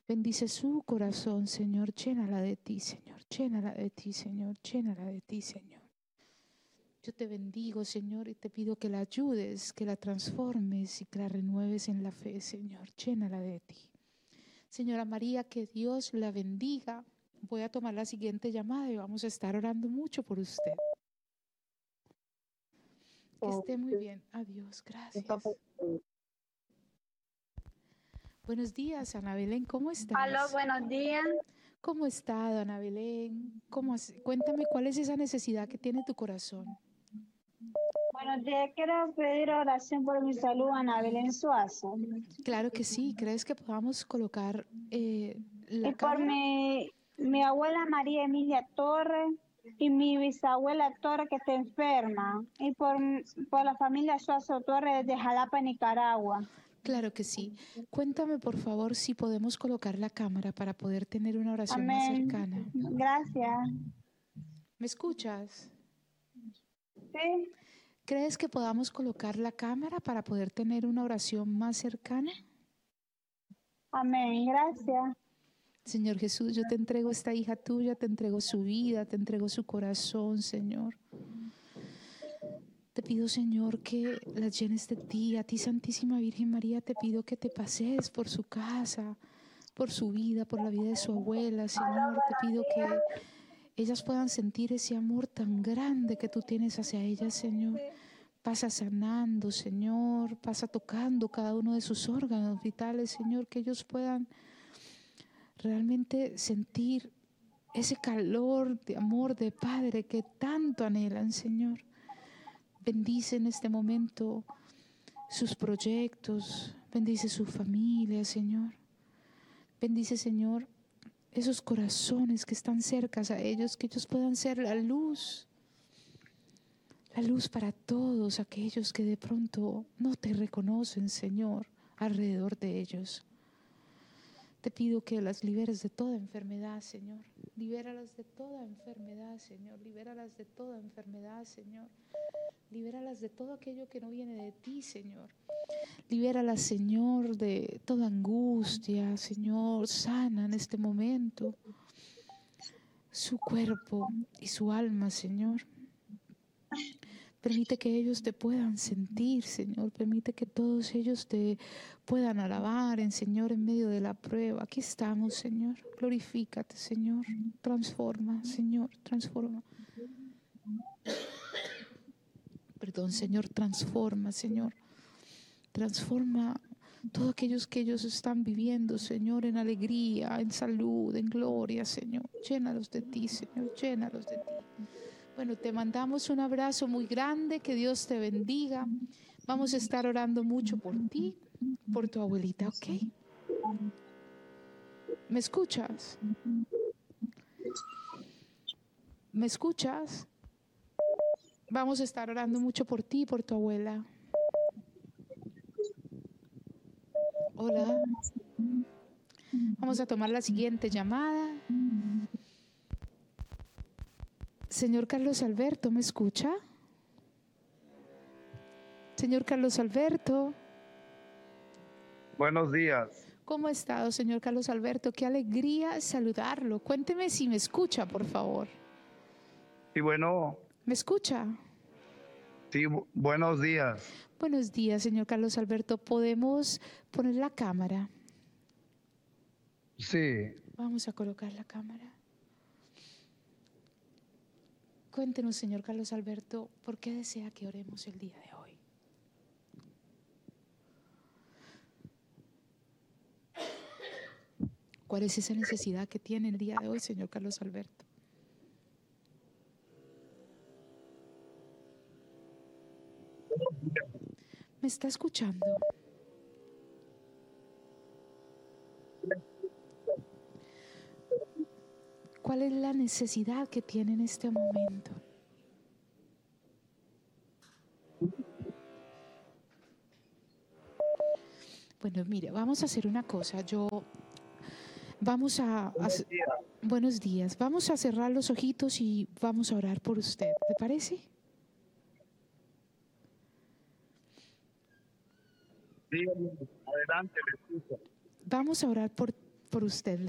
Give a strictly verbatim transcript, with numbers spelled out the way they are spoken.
Bendice su corazón, Señor. Llénala de ti, Señor. Llénala de ti, Señor. Llénala de ti, Señor. Yo te bendigo, Señor, y te pido que la ayudes, que la transformes y que la renueves en la fe, Señor. Llénala de ti. Señora María, que Dios la bendiga. Voy a tomar la siguiente llamada y vamos a estar orando mucho por usted. Que esté muy bien. Adiós. Gracias. Buenos días, Ana Belén. ¿Cómo estás? Aló, buenos días. ¿Cómo está, Ana Belén? ¿Cómo has... Cuéntame, ¿cuál es esa necesidad que tiene tu corazón? Buenos días. Quiero pedir oración por mi salud, Ana Belén Suazo. Claro que sí. ¿Crees que podamos colocar eh, la y por cámara? mi, mi abuela María Emilia Torres y mi bisabuela Torres que está enferma. Y por, por la familia Suazo Torres de Jalapa, Nicaragua. Claro que sí. Cuéntame, por favor, si podemos colocar la cámara para poder tener una oración Amén. más cercana. Gracias. ¿Me escuchas? Sí. ¿Crees que podamos colocar la cámara para poder tener una oración más cercana? Amén. Gracias. Señor Jesús, yo te entrego esta hija tuya, te entrego su vida, te entrego su corazón, Señor. Te pido, Señor, que la llenes de ti. A ti, Santísima Virgen María, te pido que te pasees por su casa, por su vida, por la vida de su abuela, Señor. Te pido que ellas puedan sentir ese amor tan grande que tú tienes hacia ellas, Señor. Pasa sanando, Señor. Pasa tocando cada uno de sus órganos vitales, Señor. Que ellos puedan realmente sentir ese calor de amor de Padre que tanto anhelan, Señor. Bendice en este momento sus proyectos, bendice su familia, Señor. Bendice, Señor, esos corazones que están cerca a ellos, que ellos puedan ser la luz, la luz para todos aquellos que de pronto no te reconocen, Señor, alrededor de ellos. Te pido que las liberes de toda enfermedad, Señor. Libéralas de toda enfermedad, Señor. Libéralas de toda enfermedad, Señor. Libéralas de todo aquello que no viene de ti, Señor. Libéralas, Señor, de toda angustia, Señor. Sana en este momento su cuerpo y su alma, Señor. Permite que ellos te puedan sentir, Señor. Permite que todos ellos te puedan alabar, en Señor, en medio de la prueba. Aquí estamos, Señor. Glorifícate, Señor. Transforma, Señor, transforma. Perdón, Señor, transforma, Señor. Transforma todos aquellos que ellos están viviendo, Señor, en alegría, en salud, en gloria, Señor. Llénalos de ti, Señor, llénalos de ti. Bueno, te mandamos un abrazo muy grande, que Dios te bendiga. Vamos a estar orando mucho por ti, por tu abuelita, ¿ok? ¿Me escuchas? ¿Me escuchas? Vamos a estar orando mucho por ti, por tu abuela. Hola. Vamos a tomar la siguiente llamada. Señor Carlos Alberto, ¿me escucha? Señor Carlos Alberto. Buenos días. ¿Cómo ha estado, señor Carlos Alberto? Qué alegría saludarlo. Cuénteme si me escucha, por favor. Sí, bueno. ¿Me escucha? Sí, bu- buenos días. Buenos días, señor Carlos Alberto. ¿Podemos poner la cámara? Sí. Vamos a colocar la cámara. Cuéntenos, señor Carlos Alberto, ¿por qué desea que oremos el día de hoy? ¿Cuál es esa necesidad que tiene el día de hoy, señor Carlos Alberto? ¿Me está escuchando? ¿Cuál es la necesidad que tiene en este momento? Bueno, mire, vamos a hacer una cosa. Yo vamos a, a Buenos días. buenos días. Vamos a cerrar los ojitos y vamos a orar por usted. ¿Le parece? Dígame, adelante, le escucho. Vamos a orar por, por usted.